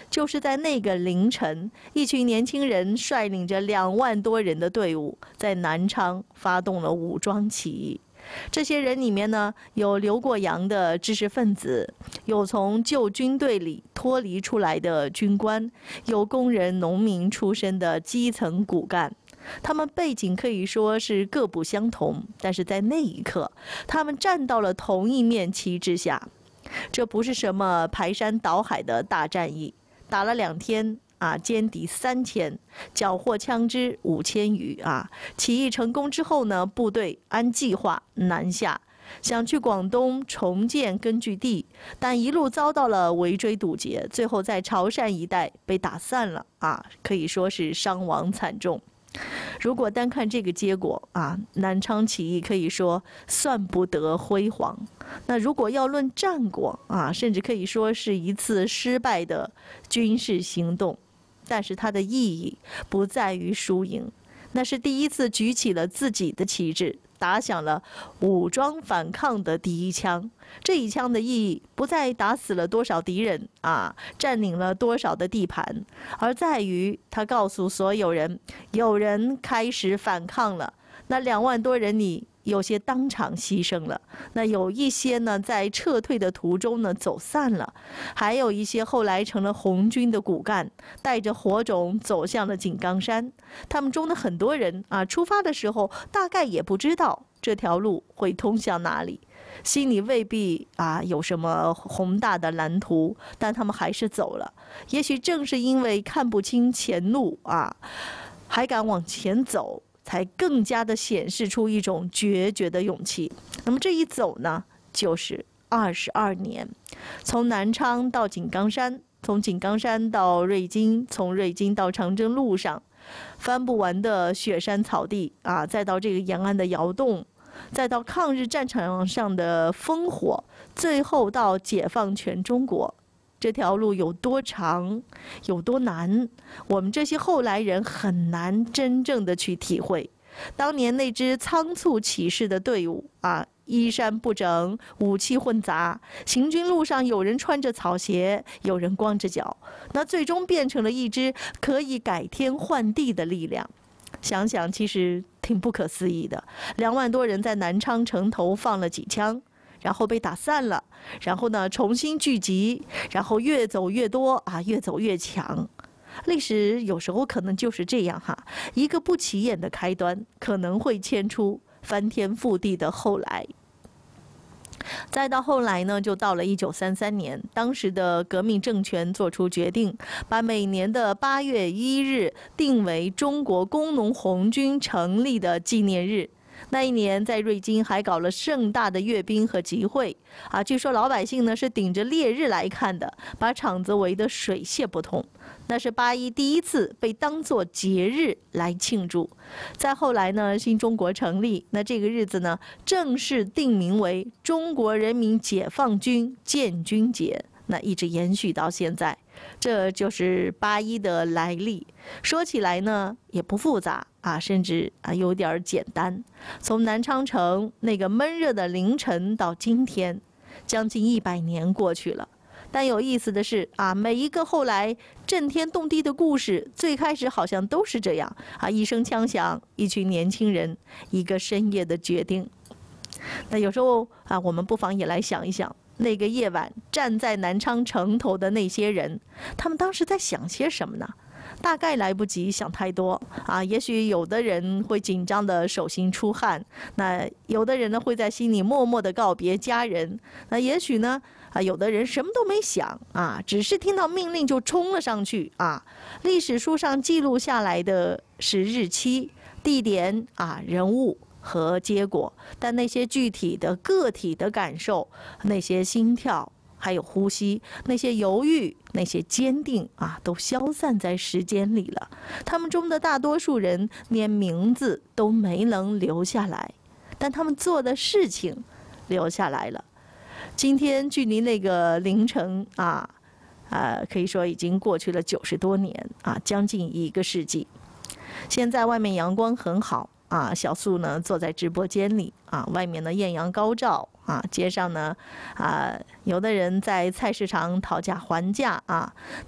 就是在那个凌晨，一群年轻人率领着2万多人的队伍，在南昌发动了武装起义。这些人里面呢，有留过洋的知识分子，有从旧军队里脱离出来的军官，有工人、农民出身的基层骨干。他们背景可以说是各不相同，但是在那一刻，他们站到了同一面旗之下。这不是什么排山倒海的大战役，打了2天。歼敌3000，缴获枪支5000余。起义成功之后呢，部队按计划南下，想去广东重建根据地，但一路遭到了围追堵截，最后在潮汕一带被打散了。可以说是伤亡惨重。如果单看这个结果南昌起义可以说算不得辉煌。那如果要论战果甚至可以说是一次失败的军事行动。但是它的意义不在于输赢，那是第一次举起了自己的旗帜，打响了武装反抗的第一枪。这一枪的意义不在打死了多少敌人占领了多少的地盘，而在于他告诉所有人，有人开始反抗了。那2万多人里，有些当场牺牲了，那有一些呢在撤退的途中呢走散了，还有一些后来成了红军的骨干，带着火种走向了井冈山。他们中的很多人出发的时候大概也不知道这条路会通向哪里，心里未必有什么宏大的蓝图，但他们还是走了。也许正是因为看不清前路还敢往前走，才更加的显示出一种决绝的勇气。那么这一走呢，就是22年，从南昌到井冈山，从井冈山到瑞金，从瑞金到长征路上，翻不完的雪山草地再到这个延安的窑洞，再到抗日战场上的烽火，最后到解放全中国。这条路有多长，有多难，我们这些后来人很难真正的去体会。当年那支仓促起事的队伍衣衫不整，武器混杂，行军路上有人穿着草鞋，有人光着脚，那最终变成了一支可以改天换地的力量。想想其实挺不可思议的，2万多人在南昌城头放了几枪，然后被打散了，然后呢重新聚集，然后越走越多越走越强。历史有时候可能就是这样一个不起眼的开端，可能会牵出翻天覆地的后来。再到后来呢，就到了1933年，当时的革命政权做出决定，把每年的8月1日定为中国工农红军成立的纪念日。那一年在瑞金还搞了盛大的阅兵和集会据说老百姓呢是顶着烈日来看的，把场子围得水泄不通。那是8·1第一次被当作节日来庆祝。再后来呢，新中国成立，那这个日子呢正式定名为中国人民解放军建军节，那一直延续到现在。这就是8·1的来历。说起来呢也不复杂甚至有点简单。从南昌城那个闷热的凌晨到今天，将近100年过去了。但有意思的是每一个后来震天动地的故事，最开始好像都是这样一声枪响，一群年轻人，一个深夜的决定。那有时候我们不妨也来想一想，那个夜晚站在南昌城头的那些人，他们当时在想些什么呢？大概来不及想太多也许有的人会紧张的手心出汗，那有的人呢会在心里默默的告别家人，那也许呢有的人什么都没想只是听到命令就冲了上去历史书上记录下来的是日期、地点人物和结果，但那些具体的个体的感受，那些心跳还有呼吸，那些犹豫，那些坚定都消散在时间里了。他们中的大多数人连名字都没能留下来，但他们做的事情留下来了。今天距离那个凌晨可以说已经过去了90多年将近1个世纪。现在外面阳光很好小素呢坐在直播间里外面呢艳阳高照街上呢有的人在菜市场讨价还价